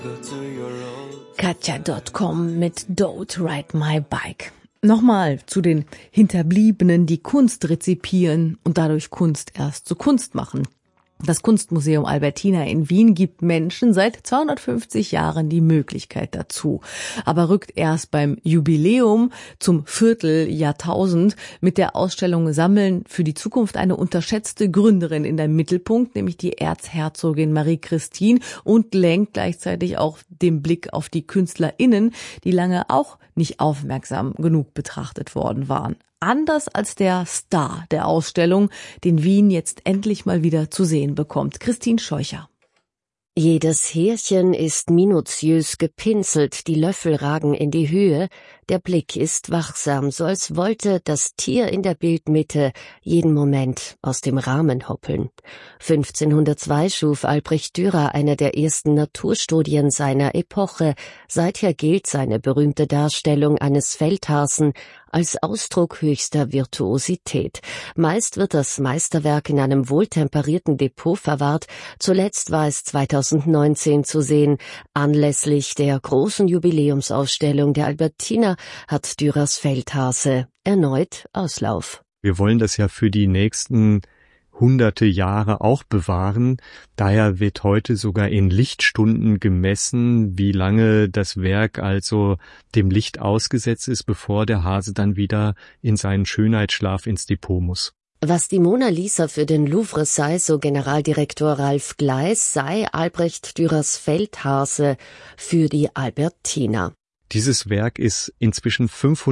Katja.com mit Don't Ride My Bike. Nochmal zu den Hinterbliebenen, die Kunst rezipieren und dadurch Kunst erst zu Kunst machen. Das Kunstmuseum Albertina in Wien gibt Menschen seit 250 Jahren die Möglichkeit dazu, aber rückt erst beim Jubiläum zum Vierteljahrtausend mit der Ausstellung Sammeln für die Zukunft eine unterschätzte Gründerin in den Mittelpunkt, nämlich die Erzherzogin Marie-Christine, und lenkt gleichzeitig auch den Blick auf die KünstlerInnen, die lange auch nicht aufmerksam genug betrachtet worden waren. Anders als der Star der Ausstellung, den Wien jetzt endlich mal wieder zu sehen bekommt. Christine Scheucher. Jedes Härchen ist minutiös gepinselt, die Löffel ragen in die Höhe, der Blick ist wachsam, so als wollte das Tier in der Bildmitte jeden Moment aus dem Rahmen hoppeln. 1502 schuf Albrecht Dürer eine der ersten Naturstudien seiner Epoche. Seither gilt seine berühmte Darstellung eines Feldhasen als Ausdruck höchster Virtuosität. Meist wird das Meisterwerk in einem wohltemperierten Depot verwahrt. Zuletzt war es 2019 zu sehen. Anlässlich der großen Jubiläumsausstellung der Albertina hat Dürers Feldhase erneut Auslauf. Wir wollen das ja für die nächsten hunderte Jahre auch bewahren. Daher wird heute sogar in Lichtstunden gemessen, wie lange das Werk also dem Licht ausgesetzt ist, bevor der Hase dann wieder in seinen Schönheitsschlaf ins Depot muss. Was die Mona Lisa für den Louvre sei, so Generaldirektor Ralf Gleis, sei Albrecht Dürers Feldhase für die Albertina. Dieses Werk ist inzwischen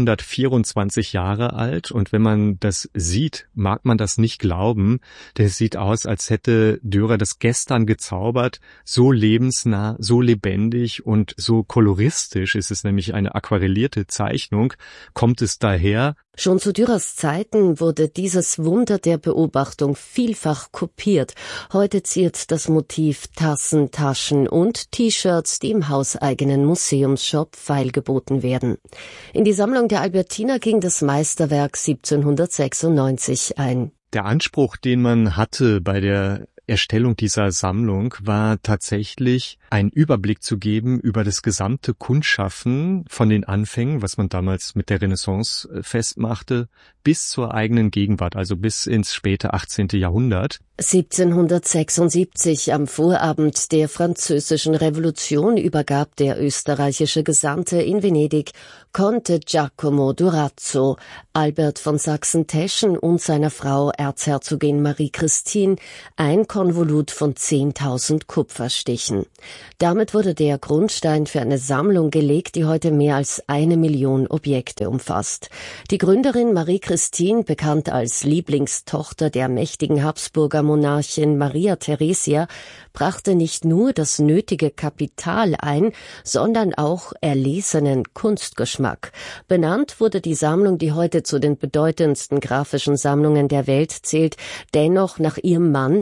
524 Jahre alt, und wenn man das sieht, mag man das nicht glauben, denn es sieht aus, als hätte Dürer das gestern gezaubert. So lebensnah, so lebendig und so koloristisch ist es, nämlich eine aquarellierte Zeichnung, kommt es daher. Schon zu Dürers Zeiten wurde dieses Wunder der Beobachtung vielfach kopiert. Heute ziert das Motiv Tassen, Taschen und T-Shirts, die im hauseigenen Museumsshop feilgeboten werden. In die Sammlung der Albertina ging das Meisterwerk 1796 ein. Der Anspruch, den man hatte bei der Erstellung dieser Sammlung, war tatsächlich einen Überblick zu geben über das gesamte Kunstschaffen von den Anfängen, was man damals mit der Renaissance festmachte, bis zur eigenen Gegenwart, also bis ins späte 18. Jahrhundert. 1776, am Vorabend der Französischen Revolution, übergab der österreichische Gesandte in Venedig Conte Giacomo Durazzo Albert von Sachsen-Teschen und seiner Frau Erzherzogin Marie-Christine ein Konvolut von 10.000 Kupferstichen. Damit wurde der Grundstein für eine Sammlung gelegt, die heute mehr als 1 Million Objekte umfasst. Die Gründerin Marie-Christine, bekannt als Lieblingstochter der mächtigen Habsburger Monarchin Maria Theresia, brachte nicht nur das nötige Kapital ein, sondern auch erlesenen Kunstgeschmack. Benannt wurde die Sammlung, die heute zu den bedeutendsten grafischen Sammlungen der Welt zählt, dennoch nach ihrem Mann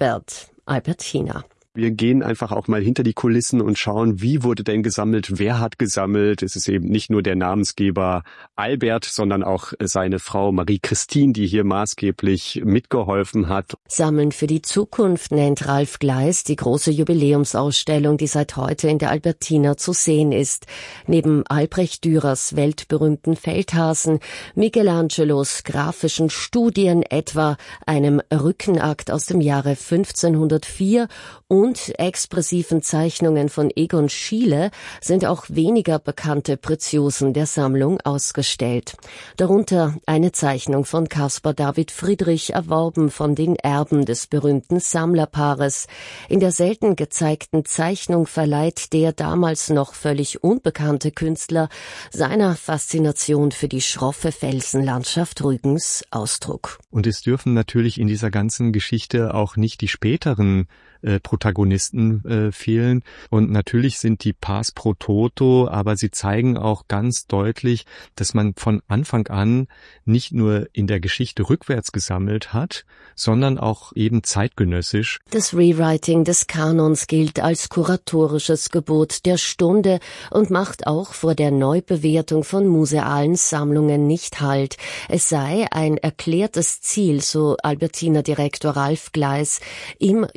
Albertina. Wir gehen einfach auch mal hinter die Kulissen und schauen, wie wurde denn gesammelt, wer hat gesammelt. Es ist eben nicht nur der Namensgeber Albert, sondern auch seine Frau Marie-Christine, die hier maßgeblich mitgeholfen hat. Sammeln für die Zukunft nennt Ralf Gleis die große Jubiläumsausstellung, die seit heute in der Albertina zu sehen ist. Neben Albrecht Dürers weltberühmten Feldhasen, Michelangelos grafischen Studien, etwa einem Rückenakt aus dem Jahre 1504 und expressiven Zeichnungen von Egon Schiele sind auch weniger bekannte Preziosen der Sammlung ausgestellt. Darunter eine Zeichnung von Caspar David Friedrich, erworben von den Erben des berühmten Sammlerpaares. In der selten gezeigten Zeichnung verleiht der damals noch völlig unbekannte Künstler seiner Faszination für die schroffe Felsenlandschaft Rügens Ausdruck. Und es dürfen natürlich in dieser ganzen Geschichte auch nicht die späteren Protagonisten fehlen. Und natürlich sind die Pars pro Toto, aber sie zeigen auch ganz deutlich, dass man von Anfang an nicht nur in der Geschichte rückwärts gesammelt hat, sondern auch eben zeitgenössisch. Das Rewriting des Kanons gilt als kuratorisches Gebot der Stunde und macht auch vor der Neubewertung von musealen Sammlungen nicht Halt. Es sei ein erklärtes Ziel, so Albertina-Direktor Ralf Gleis, im Jubiläum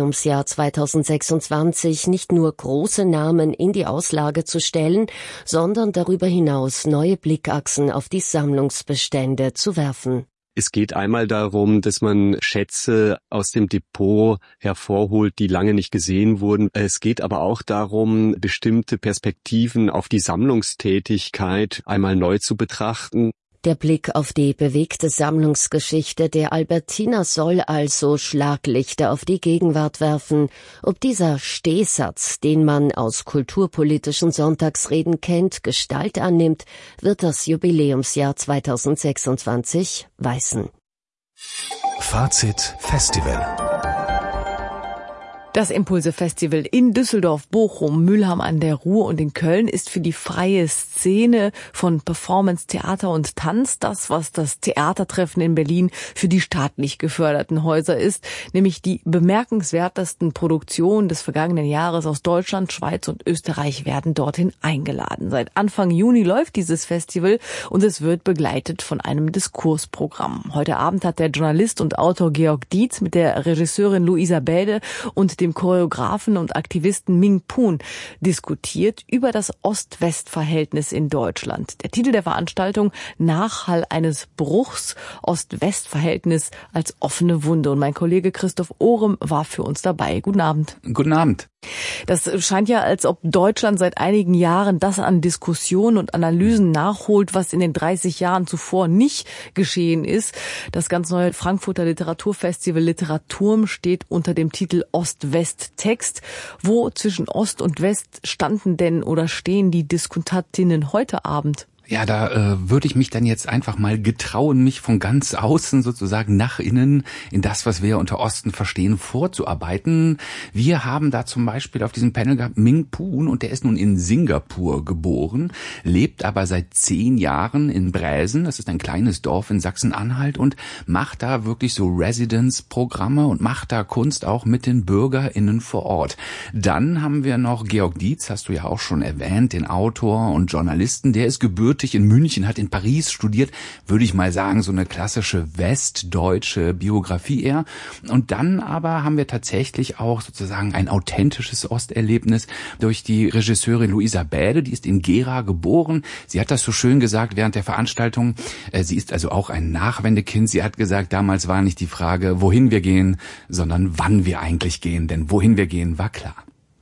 Jubiläumsjahr 2026 nicht nur große Namen in die Auslage zu stellen, sondern darüber hinaus neue Blickachsen auf die Sammlungsbestände zu werfen. Es geht einmal darum, dass man Schätze aus dem Depot hervorholt, die lange nicht gesehen wurden. Es geht aber auch darum, bestimmte Perspektiven auf die Sammlungstätigkeit einmal neu zu betrachten. Der Blick auf die bewegte Sammlungsgeschichte der Albertiner soll also Schlaglichter auf die Gegenwart werfen. Ob dieser Stehsatz, den man aus kulturpolitischen Sonntagsreden kennt, Gestalt annimmt, wird das Jubiläumsjahr 2026 weisen. Fazit Festival. Das Impulse-Festival in Düsseldorf, Bochum, Mülheim an der Ruhr und in Köln ist für die freie Szene von Performance, Theater und Tanz das, was das Theatertreffen in Berlin für die staatlich geförderten Häuser ist, nämlich die bemerkenswertesten Produktionen des vergangenen Jahres aus Deutschland, Schweiz und Österreich werden dorthin eingeladen. Seit Anfang Juni läuft dieses Festival und es wird begleitet von einem Diskursprogramm. Heute Abend hat der Journalist und Autor Georg Dietz mit der Regisseurin Luisa Bäde und dem Choreografen und Aktivisten Ming Poon diskutiert über das Ost-West-Verhältnis in Deutschland. Der Titel der Veranstaltung: Nachhall eines Bruchs, Ost-West-Verhältnis als offene Wunde. Und mein Kollege Christoph Ohrem war für uns dabei. Guten Abend. Guten Abend. Das scheint ja, als ob Deutschland seit einigen Jahren das an Diskussionen und Analysen nachholt, was in den 30 Jahren zuvor nicht geschehen ist. Das ganz neue Frankfurter Literaturfestival Literaturm steht unter dem Titel Ost-West-Text. Wo zwischen Ost und West standen denn oder stehen die Diskutantinnen heute Abend? Ja, da würde ich mich dann jetzt einfach mal getrauen, mich von ganz außen sozusagen nach innen in das, was wir unter Osten verstehen, vorzuarbeiten. Wir haben da zum Beispiel auf diesem Panel gehabt Ming Poon, und der ist nun in Singapur geboren, lebt aber seit 10 Jahren in Bräsen, das ist ein kleines Dorf in Sachsen-Anhalt, und macht da wirklich so Residence-Programme und macht da Kunst auch mit den BürgerInnen vor Ort. Dann haben wir noch Georg Dietz, hast du ja auch schon erwähnt, den Autor und Journalisten, der ist gebürtig in München, hat in Paris studiert, würde ich mal sagen, so eine klassische westdeutsche Biografie eher. Und dann aber haben wir tatsächlich auch sozusagen ein authentisches Osterlebnis durch die Regisseurin Luisa Bäde, die ist in Gera geboren. Sie hat das so schön gesagt während der Veranstaltung. Sie ist also auch ein Nachwendekind. Sie hat gesagt, damals war nicht die Frage, wohin wir gehen, sondern wann wir eigentlich gehen. Denn wohin wir gehen, war klar.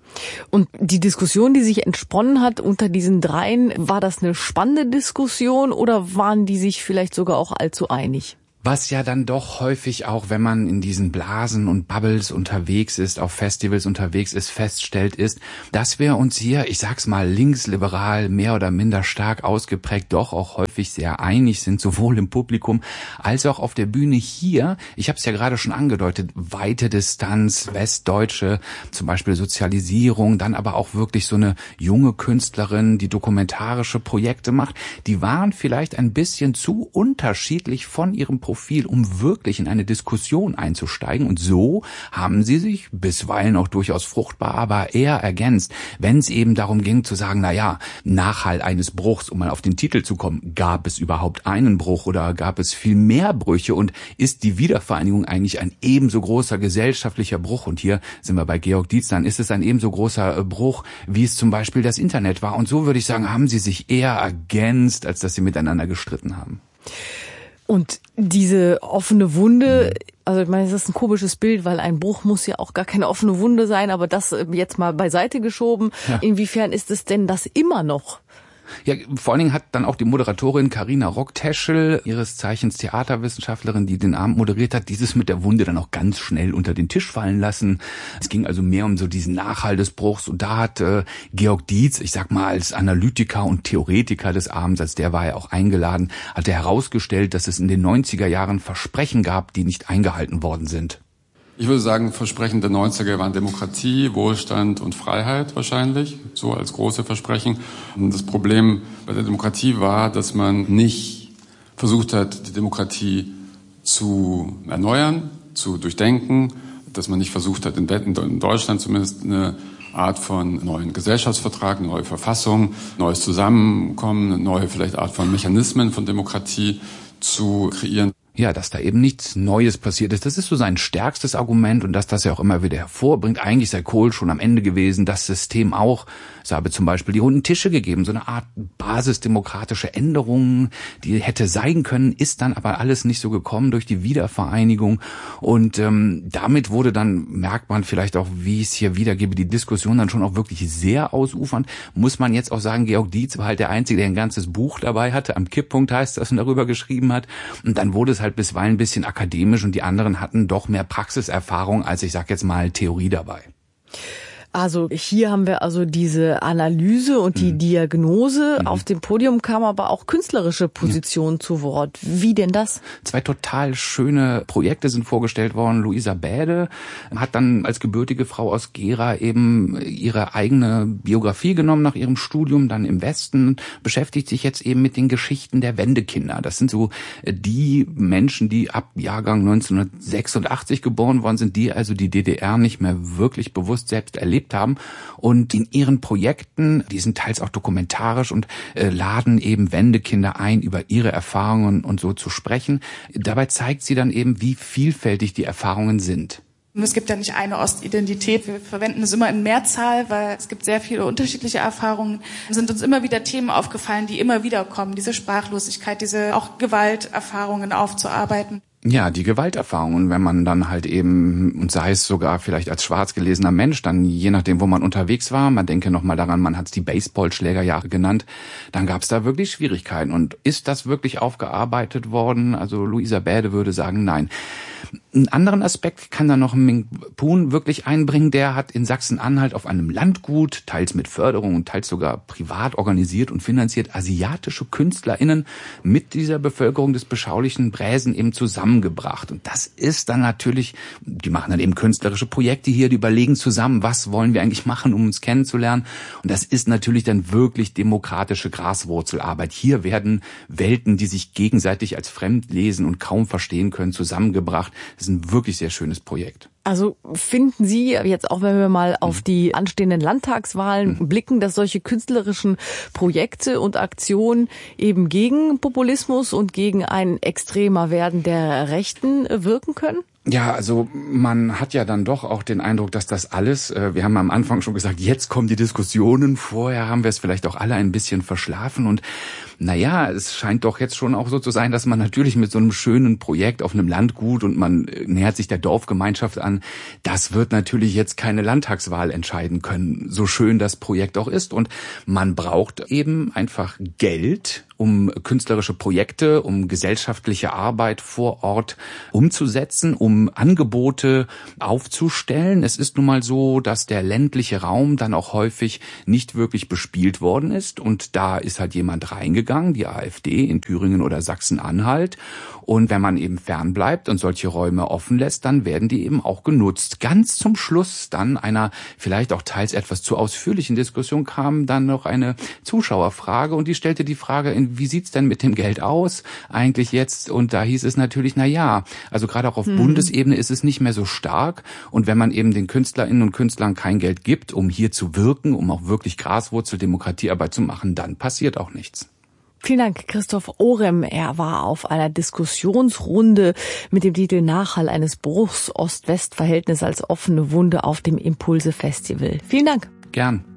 Und die Diskussion, die sich entsponnen hat unter diesen dreien, war das eine spannende Diskussion oder waren die sich vielleicht sogar auch allzu einig? Was ja dann doch häufig auch, wenn man in diesen Blasen und Bubbles unterwegs ist, auf Festivals unterwegs ist, feststellt, ist, dass wir uns hier, ich sag's mal, linksliberal, mehr oder minder stark ausgeprägt, doch auch häufig sehr einig sind, sowohl im Publikum als auch auf der Bühne hier. Ich habe es ja gerade schon angedeutet, weite Distanz, Westdeutsche, zum Beispiel Sozialisierung, dann aber auch wirklich so eine junge Künstlerin, die dokumentarische Projekte macht. Die waren vielleicht ein bisschen zu unterschiedlich von ihrem Profil, um wirklich in eine Diskussion einzusteigen. Und so haben sie sich bisweilen auch durchaus fruchtbar, aber eher ergänzt, wenn es eben darum ging zu sagen, Nachhall eines Bruchs, um mal auf den Titel zu kommen, gab es überhaupt einen Bruch oder gab es viel mehr Brüche und ist die Wiedervereinigung eigentlich ein ebenso großer gesellschaftlicher Bruch? Und hier sind wir bei Georg Dietz, dann ist es ein ebenso großer Bruch, wie es zum Beispiel das Internet war. Und so würde ich sagen, haben sie sich eher ergänzt, als dass sie miteinander gestritten haben. Und diese offene Wunde, also ich meine, das ist ein komisches Bild, weil ein Bruch muss ja auch gar keine offene Wunde sein, aber das jetzt mal beiseite geschoben. Ja. Inwiefern ist es denn das immer noch? Ja, vor allen Dingen hat dann auch die Moderatorin Carina Rockteschel, ihres Zeichens Theaterwissenschaftlerin, die den Abend moderiert hat, dieses mit der Wunde dann auch ganz schnell unter den Tisch fallen lassen. Es ging also mehr um so diesen Nachhall des Bruchs, und da hat Georg Dietz, ich sag mal als Analytiker und Theoretiker des Abends, als der war er auch eingeladen, hat er herausgestellt, dass es in den 90er Jahren Versprechen gab, die nicht eingehalten worden sind. Ich würde sagen, Versprechen der 90er waren Demokratie, Wohlstand und Freiheit wahrscheinlich, so als große Versprechen. Und das Problem bei der Demokratie war, dass man nicht versucht hat, die Demokratie zu erneuern, zu durchdenken, dass man nicht versucht hat, in Deutschland zumindest eine Art von neuen Gesellschaftsvertrag, eine neue Verfassung, neues Zusammenkommen, eine neue vielleicht Art von Mechanismen von Demokratie zu kreieren. Ja, dass da eben nichts Neues passiert ist. Das ist so sein stärkstes Argument und dass das ja auch immer wieder hervorbringt. Eigentlich sei Kohl schon am Ende gewesen, das System auch. Es habe zum Beispiel die runden Tische gegeben, so eine Art basisdemokratische Änderung, die hätte sein können, ist dann aber alles nicht so gekommen durch die Wiedervereinigung. Und damit wurde dann, merkt man vielleicht auch, wie ich es hier wiedergebe, die Diskussion dann schon auch wirklich sehr ausufernd. Muss man jetzt auch sagen, Georg Dietz war halt der Einzige, der ein ganzes Buch dabei hatte. Am Kipppunkt heißt das und darüber geschrieben hat. Und dann wurde es halt bisweilen ein bisschen akademisch und die anderen hatten doch mehr Praxiserfahrung als, ich sag jetzt mal, Theorie dabei. Also hier haben wir also diese Analyse und die Diagnose. Auf dem Podium kam aber auch künstlerische Position zu Wort. Wie denn das? 2 total schöne Projekte sind vorgestellt worden. Luisa Bäde hat dann als gebürtige Frau aus Gera eben ihre eigene Biografie genommen nach ihrem Studium, dann im Westen, beschäftigt sich jetzt eben mit den Geschichten der Wendekinder. Das sind so die Menschen, die ab Jahrgang 1986 geboren worden sind, die also die DDR nicht mehr wirklich bewusst selbst erlebt haben und in ihren Projekten, die sind teils auch dokumentarisch und laden eben Wendekinder ein, über ihre Erfahrungen und so zu sprechen. Dabei zeigt sie dann eben, wie vielfältig die Erfahrungen sind. Es gibt ja nicht eine Ostidentität. Wir verwenden es immer in Mehrzahl, weil es gibt sehr viele unterschiedliche Erfahrungen. Es sind uns immer wieder Themen aufgefallen, die immer wieder kommen. Diese Sprachlosigkeit, diese auch Gewalterfahrungen aufzuarbeiten. Ja, die Gewalterfahrungen, wenn man dann halt eben, und sei es sogar vielleicht als schwarz gelesener Mensch, dann je nachdem, wo man unterwegs war, man denke nochmal daran, man hat es die Baseballschlägerjahre genannt, dann gab es da wirklich Schwierigkeiten. Und ist das wirklich aufgearbeitet worden? Also Luisa Bäde würde sagen, nein. Einen anderen Aspekt kann da noch Ming Poon wirklich einbringen. Der hat in Sachsen-Anhalt auf einem Landgut, teils mit Förderung und teils sogar privat organisiert und finanziert, asiatische KünstlerInnen mit dieser Bevölkerung des beschaulichen Bräsen eben zusammengebracht. Und das ist dann natürlich, die machen dann eben künstlerische Projekte hier, die überlegen zusammen, was wollen wir eigentlich machen, um uns kennenzulernen. Und das ist natürlich dann wirklich demokratische Graswurzelarbeit. Hier werden Welten, die sich gegenseitig als fremd lesen und kaum verstehen können, zusammengebracht. Das ist ein wirklich sehr schönes Projekt. Also finden Sie jetzt auch, wenn wir mal auf die anstehenden Landtagswahlen blicken, dass solche künstlerischen Projekte und Aktionen eben gegen Populismus und gegen ein extremer Werden der Rechten wirken können? Ja, also man hat ja dann doch auch den Eindruck, dass das alles, wir haben am Anfang schon gesagt, jetzt kommen die Diskussionen, vorher haben wir es vielleicht auch alle ein bisschen verschlafen und naja, es scheint doch jetzt schon auch so zu sein, dass man natürlich mit so einem schönen Projekt auf einem Landgut und man nähert sich der Dorfgemeinschaft an, das wird natürlich jetzt keine Landtagswahl entscheiden können, so schön das Projekt auch ist und man braucht eben einfach Geld, um künstlerische Projekte, um gesellschaftliche Arbeit vor Ort umzusetzen, um Angebote aufzustellen. Es ist nun mal so, dass der ländliche Raum dann auch häufig nicht wirklich bespielt worden ist und da ist halt jemand reingegangen, die AfD in Thüringen oder Sachsen-Anhalt und wenn man eben fernbleibt und solche Räume offen lässt, dann werden die eben auch genutzt. Ganz zum Schluss dann einer vielleicht auch teils etwas zu ausführlichen Diskussion kam dann noch eine Zuschauerfrage und die stellte die Frage, wie sieht's denn mit dem Geld aus eigentlich jetzt? Und da hieß es natürlich, na ja, also gerade auch auf Bundesebene ist es nicht mehr so stark. Und wenn man eben den KünstlerInnen und Künstlern kein Geld gibt, um hier zu wirken, um auch wirklich Graswurzel-Demokratiearbeit zu machen, dann passiert auch nichts. Vielen Dank, Christoph Orem. Er war auf einer Diskussionsrunde mit dem Titel Nachhall eines Bruchs, Ost-West-Verhältnis als offene Wunde auf dem Impulse-Festival. Vielen Dank. Gern.